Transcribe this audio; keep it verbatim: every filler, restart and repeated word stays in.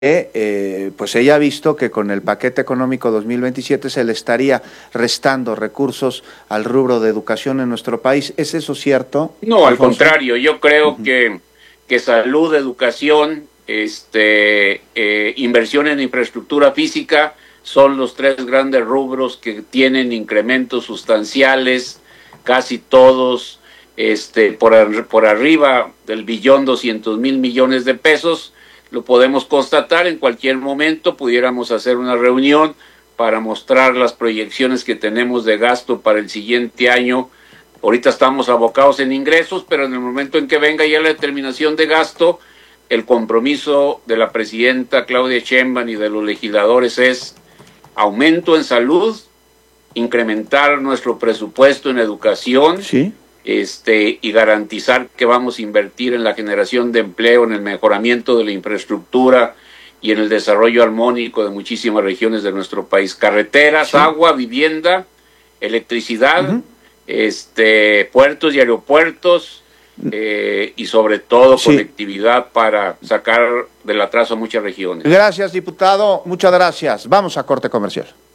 Eh, pues ella ha visto que con el paquete económico dos mil veintisiete se le estaría restando recursos al rubro de educación en nuestro país. ¿Es eso cierto? No, al contrario, yo creo uh-huh. que, que salud, educación, este, eh, inversión en infraestructura física son los tres grandes rubros que tienen incrementos sustanciales, casi todos este, por, por arriba del billón doscientos mil millones de pesos. Lo podemos constatar en cualquier momento, pudiéramos hacer una reunión para mostrar las proyecciones que tenemos de gasto para el siguiente año. Ahorita estamos abocados en ingresos, pero en el momento en que venga ya la determinación de gasto, el compromiso de la presidenta Claudia Sheinbaum y de los legisladores es aumento en salud, incrementar nuestro presupuesto en educación, ¿sí? Este, y garantizar que vamos a invertir en la generación de empleo, en el mejoramiento de la infraestructura y en el desarrollo armónico de muchísimas regiones de nuestro país. Carreteras, sí. agua, vivienda, electricidad, uh-huh. este, puertos y aeropuertos, eh, y sobre todo sí. conectividad para sacar del atraso a muchas regiones. Gracias, diputado. Muchas gracias. Vamos a corte comercial.